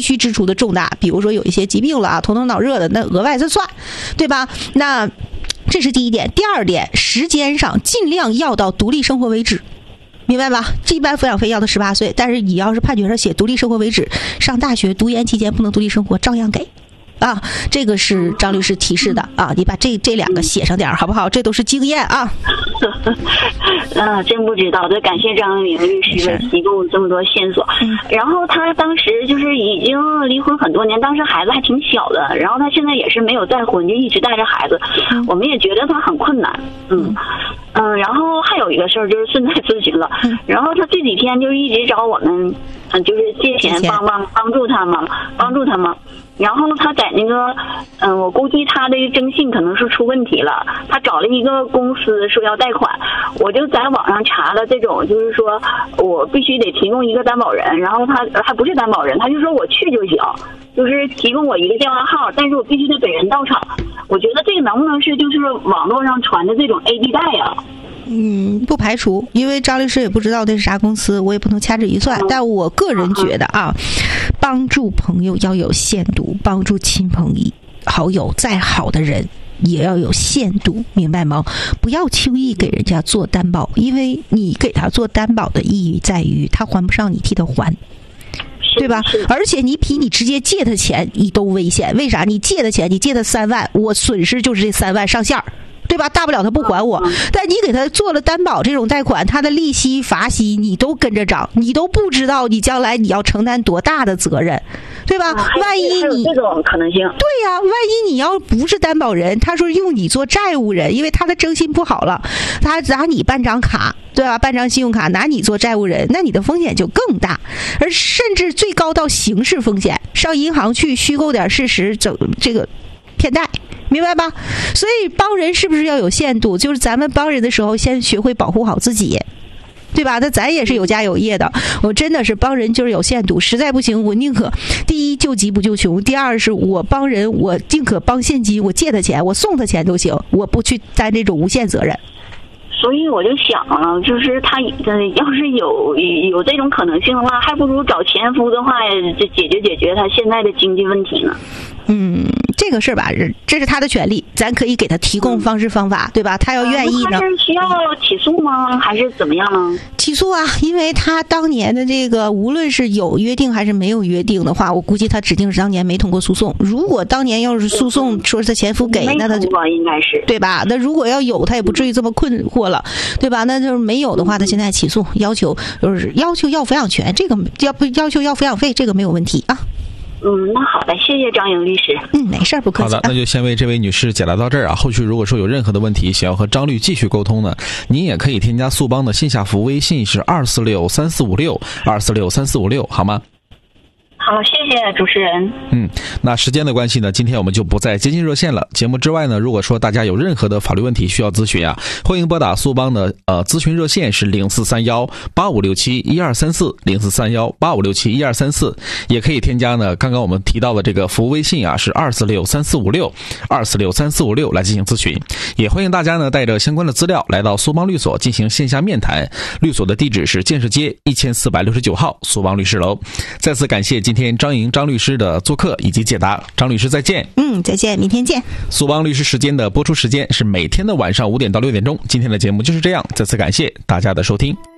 须支出的重大，比如说有一些疾病了啊，头疼脑热的，那额外再算，对吧？那这是第一点。第二点，时间上尽量要到独立生活为止，明白吧？这一般抚养费要到18岁，但是你要是判决上写独立生活为止，上大学读研期间不能独立生活，照样给。啊，这个是张律师提示的啊，你把这两个写上点好不好？这都是经验啊。 真不知道，感谢张明律师提供这么多线索。然后他当时就是已经离婚很多年，当时孩子还挺小的，然后他现在也是没有再婚，就一直带着孩子。我们也觉得他很困难。然后还有一个事儿就是顺带咨询了，然后他这几天就一直找我们，就是借钱帮助他嘛。然后他在那个，我估计他的征信可能是出问题了，他找了一个公司说要贷款，我就在网上查了这种，就是说我必须得提供一个担保人，然后他还不是担保人，他就说我去就行，就是提供我一个电话号，但是我必须得本人到场。我觉得这个能不能是就是网络上传的这种 AD 贷呀？ 不排除，因为张律师也不知道这是啥公司，我也不能掐指一算。但我个人觉得啊，帮助朋友要有限度，帮助亲朋好友再好的人也要有限度，明白吗？不要轻易给人家做担保，因为你给他做担保的意义在于他还不上，你替他还。对吧？而且你比你直接借他钱你都危险，为啥？你借他钱，你借他3万，我损失就是这3万上限，对吧？大不了他不还我，但你给他做了担保这种贷款，他的利息罚息你都跟着涨，你都不知道你将来你要承担多大的责任，对吧？万一你这种可能性， 对呀，万一你要不是担保人，他说用你做债务人，因为他的征信不好了，他拿你办张卡，对吧？办张信用卡拿你做债务人，那你的风险就更大，而甚至最高到刑事风险，上银行去虚构点事实，整这个骗贷，明白吧？所以帮人是不是要有限度？就是咱们帮人的时候，先学会保护好自己，对吧？那咱也是有家有业的，我真的是帮人就是有限度，实在不行，我宁可第一救急不救穷，第二是我帮人，我宁可帮现金，我借他钱，我送他钱都行，我不去担这种无限责任。 所以我就想啊，就是他要是有这种可能性的话，还不如找前夫的话，就解决他现在的经济问题呢。 这个事儿吧，这是他的权利，咱可以给他提供方式方法，对吧？他要愿意呢。 他是需要起诉吗？还是怎么样呢？ 起诉啊，因为他当年的这个无论是有约定还是没有约定的话，我估计他指定是当年没通过诉讼。如果当年要是诉讼说是他前夫给，那他就应该是对吧？那如果要有，他也不至于这么困惑了，对吧？那就是没有的话，他现在起诉要求要抚养权，这个要求要抚养费，这个没有问题啊。 那好的，谢谢张颖律师。 没事，不客气。 好的，那就先为这位女士解答到这儿啊。后续如果说有任何的问题想要和张律继续沟通呢，您也可以添加速帮的线下服务微信是2463456，2463456，好吗？ 好，谢谢主持人。 那时间的关系呢，今天我们就不再接进热线了。节目之外呢，如果说大家有任何的法律问题需要咨询啊，欢迎拨打速帮的咨询热线是043185671234，043185671234，也可以添加呢刚刚我们提到的这个服务微信啊是2463456，2463456来进行咨询。也欢迎大家呢带着相关的资料来到速帮律所进行线下面谈，律所的地址是建设街1469号速帮律师楼。再次感谢今天张律师的做客以及解答，张律师再见。 再见，明天见。 速帮律师时间的播出时间是每天的晚上5点到6点钟。今天的节目就是这样，再次感谢大家的收听。